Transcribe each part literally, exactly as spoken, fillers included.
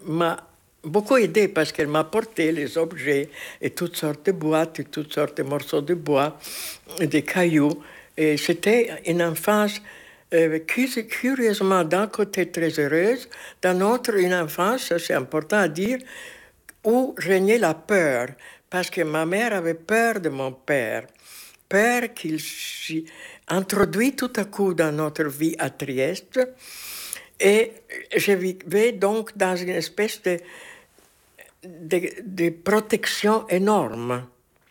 m'a beaucoup aidée parce qu'elle m'a porté les objets et toutes sortes de boîtes et toutes sortes de morceaux de bois, des cailloux. Et c'était une enfance euh, curieusement d'un côté très heureuse, d'un autre une enfance, c'est important à dire, où régnait la peur, parce que ma mère avait peur de mon père, peur qu'il s'y introduit tout à coup dans notre vie à Trieste, et je vivais donc dans une espèce de, de, de protection énorme.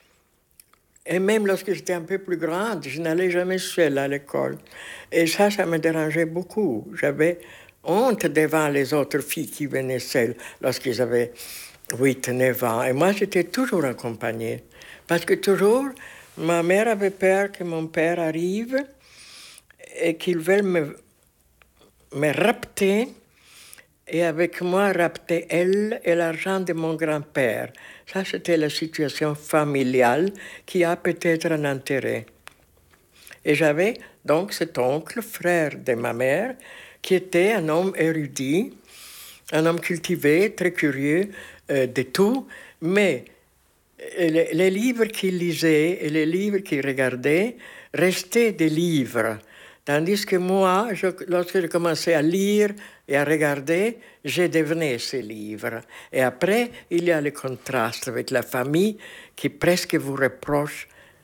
Et même lorsque j'étais un peu plus grande, je n'allais jamais seule à l'école. Et ça, ça me dérangeait beaucoup. J'avais honte devant les autres filles qui venaient seules lorsqu'ils avaient huit, neuf ans. Et moi, j'étais toujours accompagnée. Parce que toujours, ma mère avait peur que mon père arrive et qu'il veuille me, me rapter et avec moi rapter elle et l'argent de mon grand-père. Ça, c'était la situation familiale qui a peut-être un intérêt. Et j'avais donc cet oncle, frère de ma mère, qui était un homme érudit, un homme cultivé, très curieux euh, de tout, mais les, les livres qu'il lisait et les livres qu'il regardait restaient des livres. Tandis que moi, je, lorsque je commençais à lire et à regarder, je devenais ces livres. Et après, il y a le contraste avec la famille qui presque vous reproche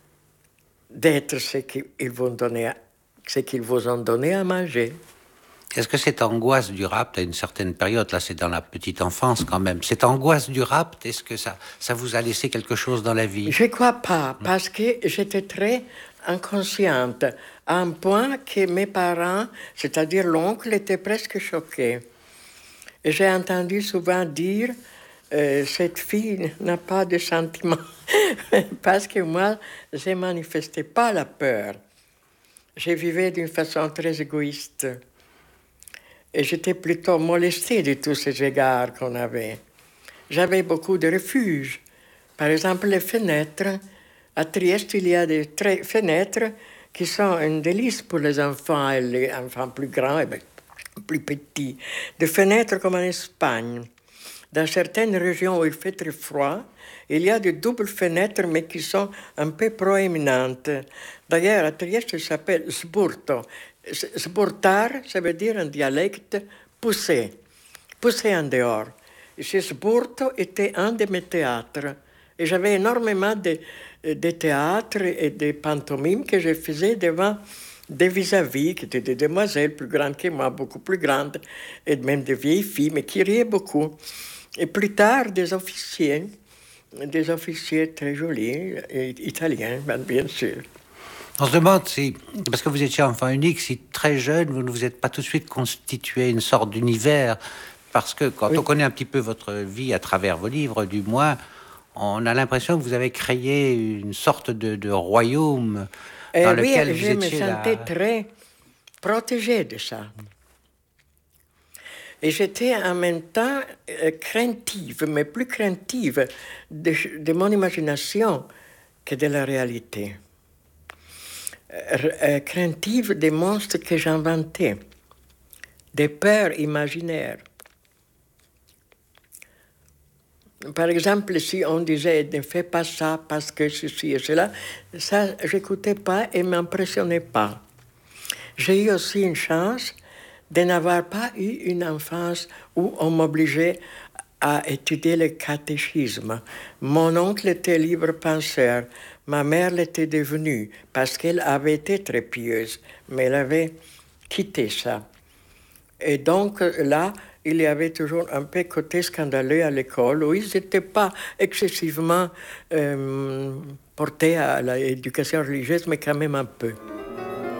d'être ce qu'ils vont donner, ce qu'ils vous ont donné à manger. Est-ce que cette angoisse du rapt à une certaine période, là c'est dans la petite enfance quand même, cette angoisse du rapt, est-ce que ça, ça vous a laissé quelque chose dans la vie? Je ne crois pas, parce que j'étais très inconsciente, à un point que mes parents, c'est-à-dire l'oncle, étaient presque choqués. Et j'ai entendu souvent dire, euh, cette fille n'a pas de sentiments, parce que moi, je ne manifestais pas la peur. Je vivais d'une façon très égoïste. Et j'étais plutôt molestée de tous ces égards qu'on avait. J'avais beaucoup de refuges. Par exemple, les fenêtres. À Trieste, il y a des très fenêtres qui sont un délice pour les enfants, et les enfants plus grands et plus petits. Des fenêtres comme en Espagne. Dans certaines régions où il fait très froid, il y a de doubles fenêtres, mais qui sont un peu proéminentes. D'ailleurs, à Trieste, ça s'appelle sburto. Sburtar, ça veut dire en dialecte pousser, pousser en dehors. Et ce sburto était un de mes théâtres. Et j'avais énormément de, de théâtres et de pantomimes que je faisais devant des vis-à-vis, qui étaient des demoiselles plus grandes que moi, beaucoup plus grandes, et même des vieilles filles, mais qui riaient beaucoup. Et plus tard, des officiers, des officiers très jolis, et italiens, bien sûr. On se demande si, parce que vous étiez enfant unique, si très jeune, vous ne vous êtes pas tout de suite constitué une sorte d'univers, parce que quand oui. on connaît un petit peu votre vie à travers vos livres, du moins, on a l'impression que vous avez créé une sorte de, de royaume dans euh, lequel oui, vous je étiez me sentais là. très protégée de ça. Et j'étais en même temps euh, craintive, mais plus craintive de, de mon imagination que de la réalité. Euh, euh, craintive des monstres que j'inventais, des peurs imaginaires. Par exemple, si on disait « ne fais pas ça parce que ceci et cela », ça, j'écoutais pas et m'impressionnait pas. J'ai eu aussi une chance de n'avoir pas eu une enfance où on m'obligeait à étudier le catéchisme. Mon oncle était libre penseur. Ma mère l'était devenue parce qu'elle avait été très pieuse, mais elle avait quitté ça. Et donc là, il y avait toujours un peu côté scandaleux à l'école où ils n'étaient pas excessivement euh, portés à l'éducation religieuse, mais quand même un peu.